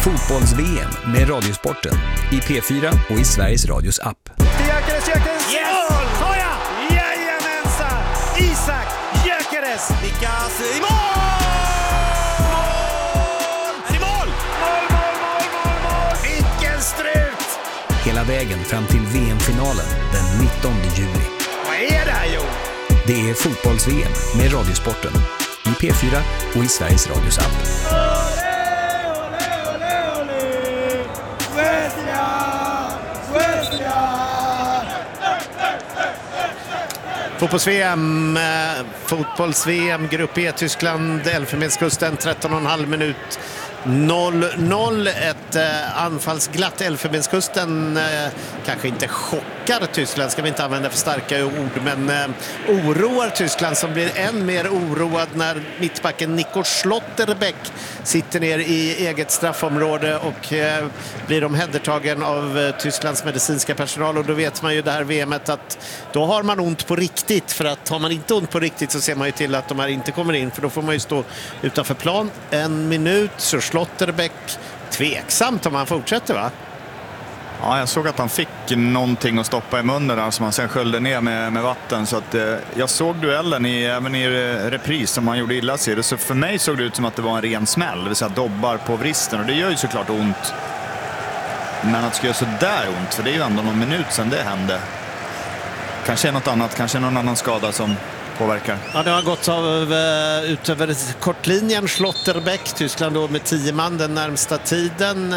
Fotbolls-VM med Radiosporten i P4 och i Sveriges Radios app. Gyökeres! Yes! Mål! Jajamensan! Isak Gyökeres! Lyckas i mål! Är det mål? Mål! Vilken strut! Hela vägen fram till VM-finalen den 19 juli. Vad är det här, Jo? Det är Fotbolls-VM med Radiosporten i P4 och i Sveriges Radios app. Fotbolls-VM, Grupp E, Tyskland, Elfenbenskusten, 13,5 minut. 0-0, ett anfallsglatt Elfenbenskusten kanske inte chockar Tyskland, ska vi inte använda för starka ord, men oroar Tyskland, som blir än mer oroad när mittbacken Nico Schlotterbeck sitter ner i eget straffområde och blir omhändertagen av Tysklands medicinska personal. Och då vet man ju det här VMet att då har man ont på riktigt, för att har man inte ont på riktigt så ser man ju till att de här inte kommer in, för då får man ju stå utanför plan en minut. Så Schlotterbeck tveksamt om han fortsätter, va? Ja, jag såg att han fick någonting att stoppa i munnen där som han sen sköljde ner med vatten. Så att, jag såg duellen även i repris som han gjorde illa sig. Så för mig såg det ut som att det var en ren smäll, det vill säga dobbar på vristen. Och det gör ju såklart ont. Men att det ska göra så där ont, för det är ju ändå någon minut sedan det hände. Kanske något annat, kanske någon annan skada som påverkar. Ja, det har gått av utöver kortlinjen. Schlotterbeck, Tyskland då med 10 man den närmsta tiden.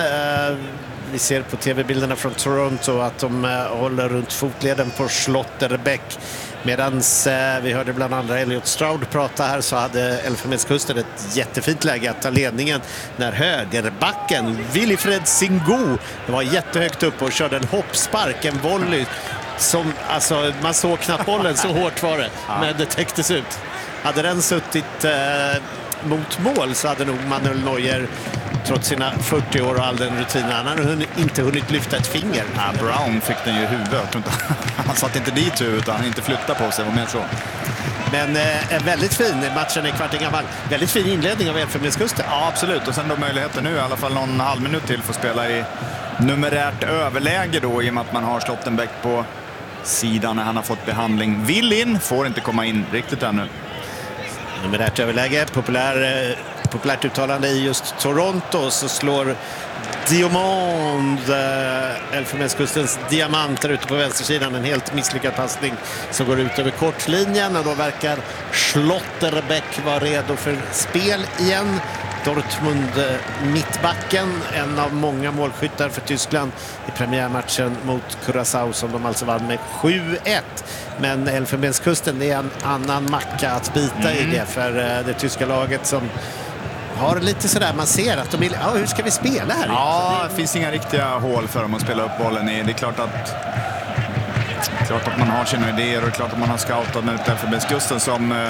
Vi ser på tv-bilderna från Toronto att de håller runt fotleden på Schlotterbeck. Medan vi hörde bland andra Elliot Stroud prata här, så hade Elfenbenskusten ett jättefint läge att ta ledningen när högerbacken Wilfried Singo var jättehögt upp och körde en hoppspark, en volley som, alltså, man såg knappt bollen, så hårt var det, men det täcktes ut. Hade den suttit mot mål så hade nog Manuel Neuer, trots sina 40 år och all den rutinen, han hade inte hunnit lyfta ett finger. Ja, Brown fick den ju i huvudet. Han satt inte dit utan han inte flyttade på sig, var mer så. Men väldigt fin, matchen är kvart gammal. Väldigt fin inledning av Elfenbenskusten. Ja, absolut. Och sen då möjligheten nu i alla fall någon halv minut till för att spela i numerärt överläge då, i och med att man har Schlotterbeck på sidan när han har fått behandling. Vill in, får inte komma in riktigt ännu. Numerärt överläge, populärt uttalande i just Toronto, så slår Diamond, Elfenbenskustens diamanter ute på vänstersidan, en helt misslyckad passning som går ut över kortlinjen, och då verkar Schlotterbeck vara redo för spel igen. Dortmund mittbacken, en av många målskyttar för Tyskland i premiärmatchen mot Curaçao som de alltså vann med 7-1. Men Elfenbenskusten, det är en annan macka att bita i det för det tyska laget som har lite sådär, man ser att de vill, ja, hur ska vi spela här? Ja, det finns inga riktiga hål för dem att spela upp bollen i. Det är klart att man har sina idéer, och det är klart att man har scoutat med Elfenbenskusten som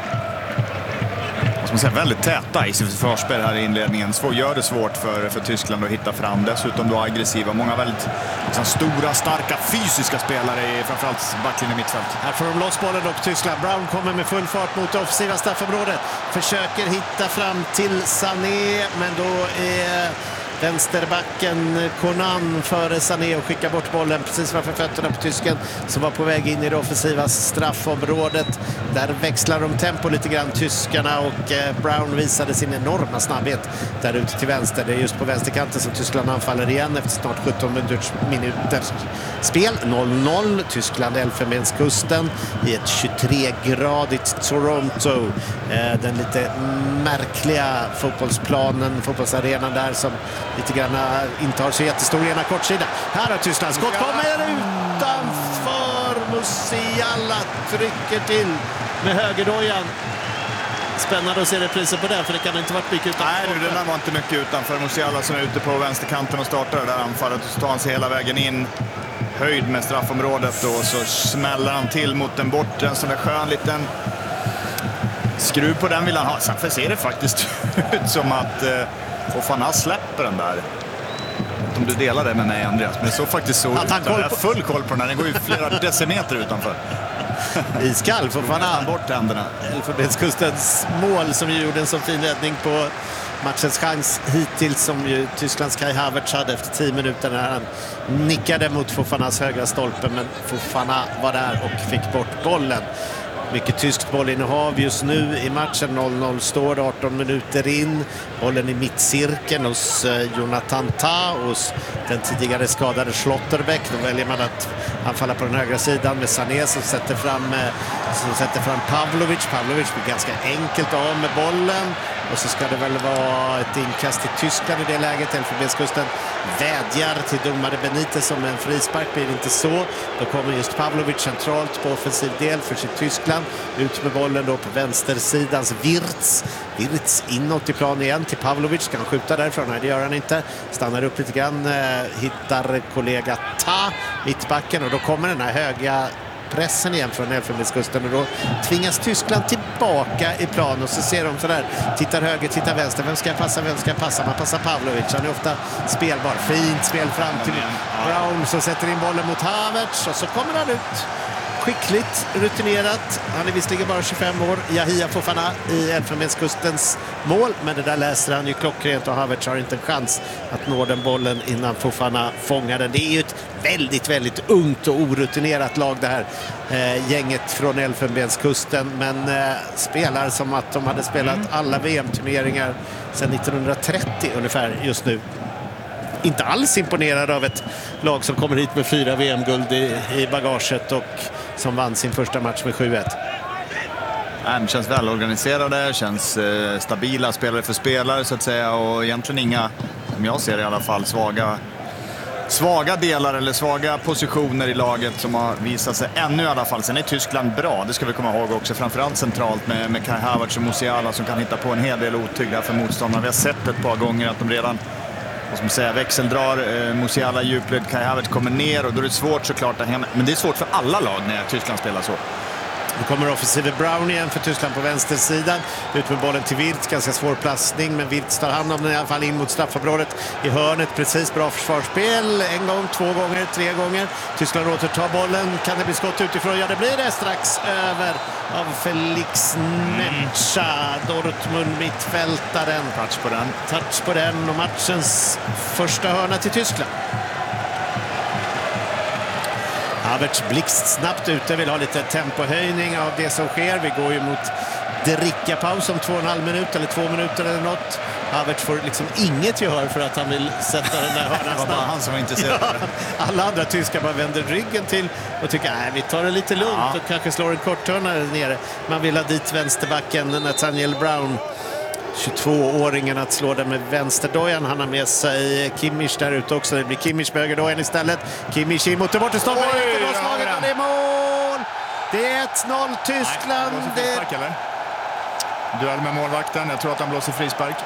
väldigt täta i sitt förspel här i inledningen. Gör det svårt för Tyskland att hitta fram. Dessutom då aggressiva. Många väldigt stora, starka, fysiska spelare i framförallt backlinjen mittfält. Här får de loss bollen upp Tyskland. Brown kommer med full fart mot det offensiva straffområdet. Försöker hitta fram till Sané, men då är vänsterbacken Conan före Sané och skickar bort bollen precis framför fötterna på tysken som var på väg in i det offensiva straffområdet. Där växlar de tempo lite grann, tyskarna, och Brown visade sin enorma snabbhet där ute till vänster. Det är just på vänsterkanten som Tyskland anfaller igen efter snart 17 minuters spel. 0-0, Tyskland Elfenbenskusten i ett 23-gradigt Toronto. Den lite märkliga fotbollsplanen, fotbollsarenan där som lite grann intar så jättestor ena kortsida. Här har Tyskland skott, kommer utanför. Musiala trycker till med högerdojan. Spännande att se reprisen på det, för det kan inte varit mycket utanför. Nej, det där var inte mycket utanför. Musiala som är ute på vänsterkanten och startar det där anfallet, och så tar han sig hela vägen in, höjd med straffområdet, och så smäller han till mot den bort. En sån där skön liten skruv på den vill han ha. Sen ser det faktiskt ut som att Fofana släpper den där. Om du delar det med mig, Andreas, men det såg faktiskt så ut. Jag har full koll på den här. Den går ju flera decimeter utanför. Iskall Fofana bort händerna. Elfenbenskustens mål som gjorde en så fin räddning på matchens chans hittills, som ju Tysklands Kai Havertz hade efter 10 minuter när han nickade mot Fofanas högra stolpe, men Fofana var där och fick bort bollen. Mycket tyskt bollinnehav just nu i matchen. 0-0 står 18 minuter in. Bollen i mittcirkeln hos Jonathan Tah, hos den tidigare skadade Schlotterbeck. Då väljer man att anfalla på den högra sidan med Sané som sätter fram Pavlovic. Pavlovic blir ganska enkelt av med bollen. Och så ska det väl vara ett inkast till Tyskland i det läget. Elfenbenskusten vädjar till domare Benitez som en frispark, blir inte så. Då kommer just Pavlovic centralt på offensiv del för sitt Tyskland. Ut med bollen då på vänstersidans Wirtz inåt i plan igen till Pavlovic. Kan skjuta därifrån? Nej, det gör han inte. Stannar upp lite grann, hittar kollega Tah, mittbacken, och då kommer den här höga pressen igen från Elfenbenskusten, och då tvingas Tyskland tillbaka i plan, och så ser de sådär, tittar höger, tittar vänster, vem ska jag passa? Man passar Pavlovic, han är ofta spelbar, fint spel fram till Brown som sätter in bollen mot Havertz, och så kommer han ut skickligt, rutinerat. Han är visserligen bara 25 år, Yahia Fofana i Elfenbenskustens mål, men det där läser han ju klockrent, och Havertz har inte en chans att nå den bollen innan Fofana fångar den. Det är ju ett väldigt, väldigt ungt och orutinerat lag det här gänget från Elfenbenskusten, men spelar som att de hade spelat alla VM-turneringar sedan 1930 ungefär just nu. Inte alls imponerad av ett lag som kommer hit med 4 VM-guld i bagaget och som vann sin första match med 7-1. Det känns välorganiserade, känns stabila spelare för spelare så att säga, och egentligen inga, om jag ser det i alla fall, svaga delar eller svaga positioner i laget som har visat sig ännu i alla fall. Sen är Tyskland bra, det ska vi komma ihåg också, framförallt centralt med Kai Havertz och Musiala som kan hitta på en hel del otyg där för motståndarna. Vi har sett ett par gånger att de redan, vad ska man säga, växeldrar, Musiala djupled, Kai Havertz kommer ner, och då är det svårt såklart att hända. Men det är svårt för alla lag när Tyskland spelar så. Nu kommer offensive Brown igen för Tyskland på vänstersidan. Ut med bollen till Wirtz, ganska svår passning, men Wirtz tar hand om den i alla fall in mot straffområdet i hörnet. Precis, bra försvarsspel. En gång, 2 gånger, 3 gånger. Tyskland återtar bollen. Kan det bli skott utifrån? Ja, det blir det strax över av Felix Netscha, Dortmund mittfältaren. Touch på den och matchens första hörna till Tyskland. Havertz blixtsnabbt ute, vill ha lite tempohöjning av det som sker. Vi går ju mot drickapaus om 2,5 minuter eller 2 minuter eller något. Havertz får liksom inget gehör för att han vill sätta den där hörnan snabbt. Det var bara han som var intresserad. Ja, alla andra tyskar bara vänder ryggen till och tycker nej, vi tar det lite lugnt och kanske slår en korthörna där nere. Man vill ha dit vänsterbacken Nathaniel Brown, 22-åringen, att slå den med vänsterdojan. Han har med sig Kimmich där ute också. Det blir Kimmich med högerdojan istället. Kimmich in mot det borta stolpen. Det är mål! Det är 1-0 Tyskland. Nej, duell med målvakten. Jag tror att han blåser frispark.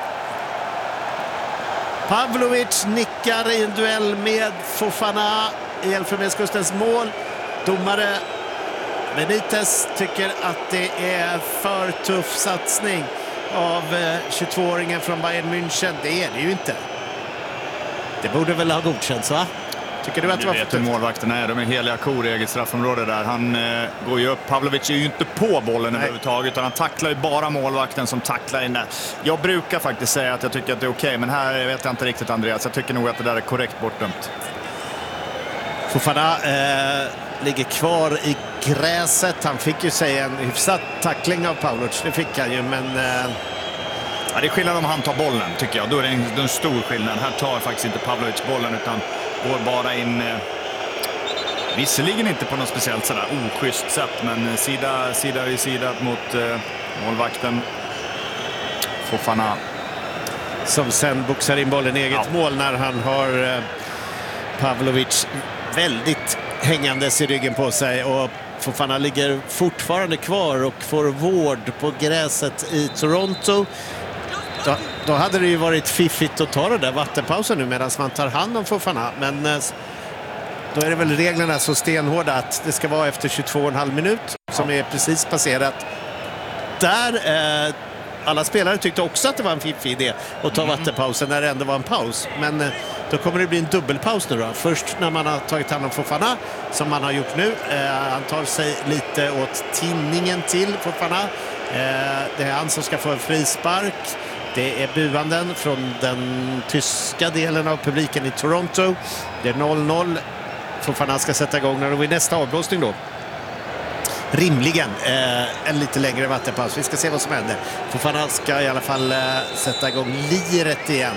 Pavlovic nickar i en duell med Fofana i Elfenbenskustens mål. Domare Benitez tycker att det är för tuff satsning av 22-åringen från Bayern München. Det är det ju inte. Det borde väl ha godkänts, va? Tycker du att det var för tufft? Målvakterna är, de är heliga kor i eget straffområde där. Han går ju upp. Pavlovic är ju inte på bollen överhuvudtaget, utan han tacklar ju bara målvakten som tacklar in där. Jag brukar faktiskt säga att jag tycker att det är okej, men här vet jag inte riktigt, Andreas. Jag tycker nog att det där är korrekt bortdömt. Fofana ligger kvar i gräset. Han fick ju säga en hyfsat tackling av Pavlovic. Det fick han ju, men... Ja, det är skillnad om han tar bollen, tycker jag. Då är det en stor skillnad. Här tar faktiskt inte Pavlovic bollen, utan går bara in... visserligen inte på något speciellt sådär oschysst sätt, men sida vid sida mot målvakten Fofana. Som sen boxar in bollen i eget mål när han har Pavlovic väldigt hängandes i ryggen på sig, och Fofana ligger fortfarande kvar och får vård på gräset i Toronto. Då hade det ju varit fiffigt att ta det där vattenpausen nu medan man tar hand om Fofana, men då är det väl reglerna så stenhårda att det ska vara efter 22,5 minut som är precis passerat. Där alla spelare tyckte också att det var en fiffig idé att ta vattenpausen när det ändå var en paus, men då kommer det bli en dubbelpaus nu då. Först när man har tagit hand om Fofana, som man har gjort nu. Han tar sig lite åt tinningen till Fofana. Det är han som ska få en frispark. Det är buanden från den tyska delen av publiken i Toronto. Det är 0-0. Fofana ska sätta igång när det blir nästa avblåsning då. Rimligen en lite längre vattenpaus. Vi ska se vad som händer. Fofana ska i alla fall sätta igång liret igen.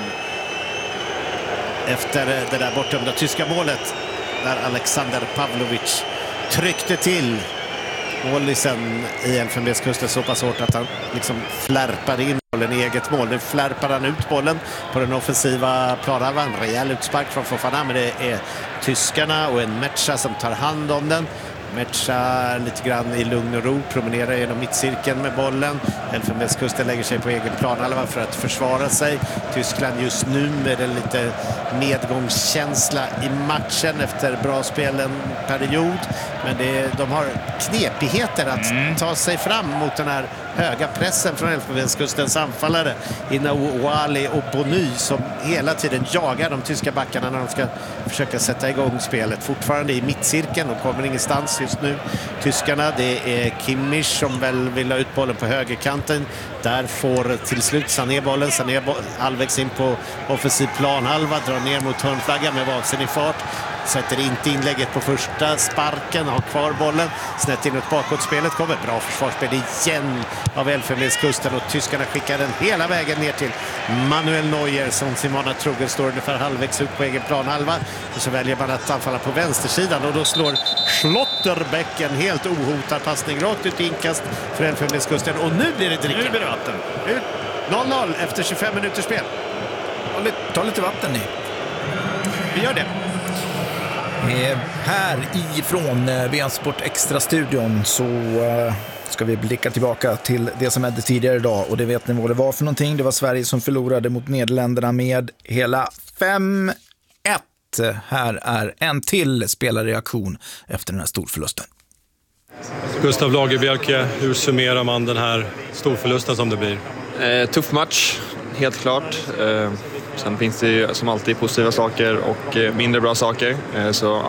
Efter det där bortdömda tyska målet där Alexander Pavlovic tryckte till målisen i Elfenbenskusten så pass hårt att han liksom flärpade in bollen i eget mål. Nu flärpar han ut bollen på den offensiva planhalvan. Rejäl utspark från Fofana, men det är tyskarna och en Mecha som tar hand om den. Mecha lite grann i lugn och ro, promenerar genom mittcirkeln med bollen. Elfenbenskusten lägger sig på egen planhalva för att försvara sig. Tyskland just nu med en lite medgångskänsla i matchen efter bra spel en period. Men de har knepigheter att ta sig fram mot den här höga pressen från Elfenbenskustens anfallare. Inouali och Bony som hela tiden jagar de tyska backarna när de ska försöka sätta igång spelet. Fortfarande i mittcirkeln, de kommer ingenstans just nu. Tyskarna, det är Kimmich som väl vill ha ut bollen på högerkanten. Där får till slut Sané bollen. Sané halvvägs in på offensiv planhalva, drar ner mot hörnflaggan med varsin i fart. Sätter inte inlägget på första sparken, har kvar bollen. Snett inåt bakåtspelet kommer. Bra försvarsspel igen av Elfenbenskusten och tyskarna skickar den hela vägen ner till Manuel Neuer som sin vana trogen står ungefär halvvägs ut på egen planhalva. Och så väljer man att anfalla på vänstersidan och då slår Schlotterbeck en helt ohotad passning rakt ut i inkast för Elfenbenskusten. Och nu blir det dricka. Nu blir det vatten. 0-0 efter 25 minuters spel. Ta lite vatten i. Vi gör det. Här ifrån VM-sport Extra-studion så ska vi blicka tillbaka till det som hände tidigare idag. Och det vet ni vad det var för någonting. Det var Sverige som förlorade mot Nederländerna med hela 5-1. Här är en till spelarreaktion efter den här storförlusten. Gustav Lagerbielke, hur summerar man den här storförlusten som det blir? Tuff match, helt klart. Sen finns det ju som alltid positiva saker och mindre bra saker. Så